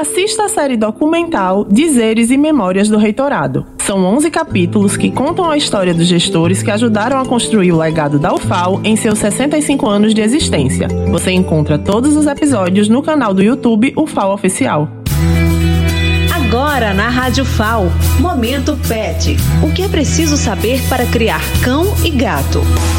Assista a série documental Dizeres e Memórias do Reitorado. São 11 capítulos que contam a história dos gestores que ajudaram a construir o legado da UFAL em seus 65 anos de existência. Você encontra todos os episódios no canal do YouTube UFAL Oficial. Agora na Rádio FAL, Momento Pet. O que é preciso saber para criar cão e gato?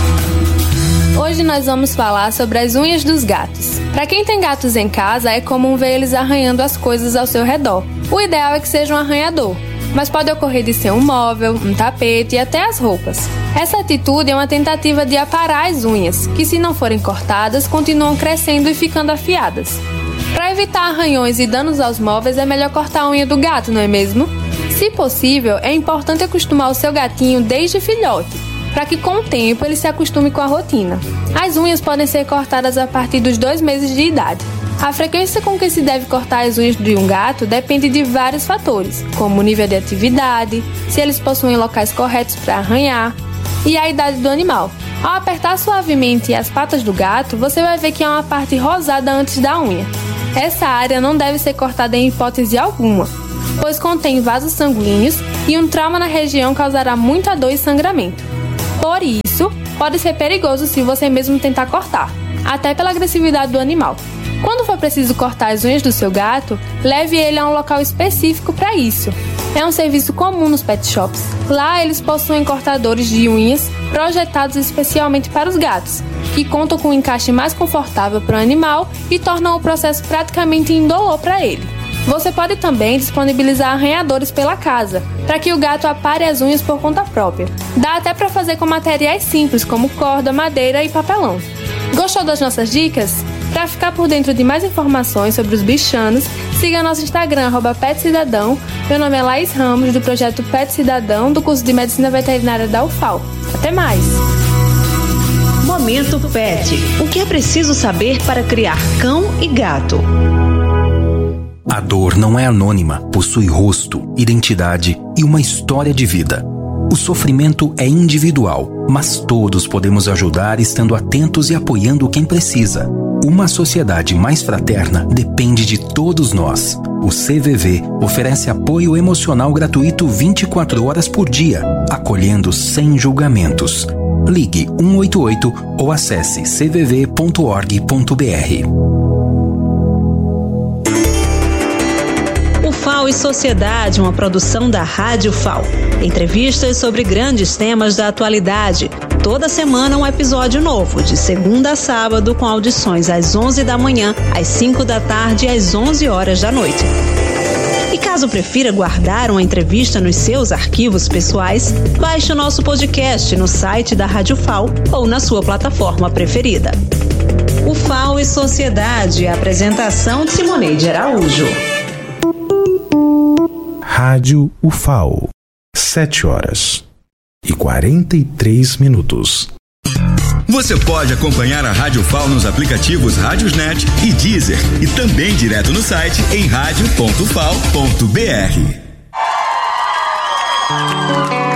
Hoje nós vamos falar sobre as unhas dos gatos. Para quem tem gatos em casa, é comum ver eles arranhando as coisas ao seu redor. O ideal é que seja um arranhador, mas pode ocorrer de ser um móvel, um tapete e até as roupas. Essa atitude é uma tentativa de aparar as unhas, que se não forem cortadas, continuam crescendo e ficando afiadas. Para evitar arranhões e danos aos móveis, é melhor cortar a unha do gato, não é mesmo? Se possível, é importante acostumar o seu gatinho desde filhote, para que com o tempo ele se acostume com a rotina. As unhas podem ser cortadas a partir dos 2 meses de idade. A frequência com que se deve cortar as unhas de um gato depende de vários fatores, como o nível de atividade, se eles possuem locais corretos para arranhar e a idade do animal. Ao apertar suavemente as patas do gato, você vai ver que há uma parte rosada antes da unha. Essa área não deve ser cortada em hipótese alguma, pois contém vasos sanguíneos e um trauma na região causará muita dor e sangramento. Por isso, pode ser perigoso se você mesmo tentar cortar, até pela agressividade do animal. Quando for preciso cortar as unhas do seu gato, leve ele a um local específico para isso. É um serviço comum nos pet shops. Lá eles possuem cortadores de unhas projetados especialmente para os gatos, que contam com um encaixe mais confortável para o animal e tornam o processo praticamente indolor para ele. Você pode também disponibilizar arranhadores pela casa, para que o gato apare as unhas por conta própria. Dá até para fazer com materiais simples, como corda, madeira e papelão. Gostou das nossas dicas? Para ficar por dentro de mais informações sobre os bichanos, siga nosso Instagram, @PetCidadão. Meu nome é Laís Ramos, do projeto Pet Cidadão, do curso de Medicina Veterinária da UFAL. Até mais! Momento Pet. O que é preciso saber para criar cão e gato? A dor não é anônima, possui rosto, identidade e uma história de vida. O sofrimento é individual, mas todos podemos ajudar estando atentos e apoiando quem precisa. Uma sociedade mais fraterna depende de todos nós. O CVV oferece apoio emocional gratuito 24 horas por dia, acolhendo sem julgamentos. Ligue 188 ou acesse cvv.org.br. FAL e Sociedade, uma produção da Rádio FAL. Entrevistas sobre grandes temas da atualidade. Toda semana um episódio novo, de segunda a sábado, com audições às 11 da manhã, às 5 da tarde e às 11 horas da noite. E caso prefira guardar uma entrevista nos seus arquivos pessoais, baixe o nosso podcast no site da Rádio FAL ou na sua plataforma preferida. O FAL e Sociedade, a apresentação de Simoneide Araújo. Rádio UFAL, 7h43. Você pode acompanhar a Rádio FAL nos aplicativos Rádiosnet e Deezer e também direto no site em radio.fal.br.